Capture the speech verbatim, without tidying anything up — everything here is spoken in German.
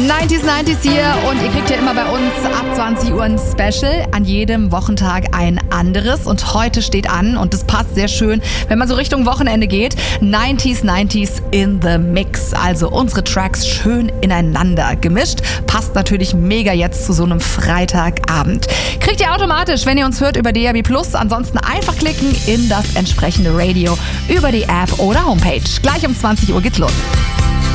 neunziger neunziger hier und ihr kriegt ja immer bei uns ab zwanzig Uhr ein Special, an jedem Wochentag ein anderes und heute steht an und das passt sehr schön, wenn man so Richtung Wochenende geht, neunziger neunziger in the Mix, also unsere Tracks schön ineinander gemischt, passt natürlich mega jetzt zu so einem Freitagabend. Kriegt ihr automatisch, wenn ihr uns hört über D A B plus, ansonsten einfach klicken in das entsprechende Radio über die App oder Homepage. Gleich um zwanzig Uhr geht's los.